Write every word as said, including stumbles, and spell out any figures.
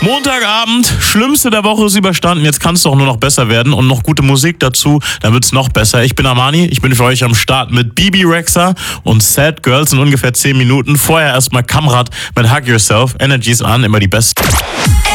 Montagabend, schlimmste der Woche ist überstanden. Jetzt kann es doch nur noch besser werden und noch gute Musik dazu, dann wird's noch besser. Ich bin Armani, ich bin für euch am Start mit Bibi Rexha und Sad Girls in ungefähr zehn Minuten. Vorher erstmal Kamrat mit Hug Yourself. Energies an, immer die besten.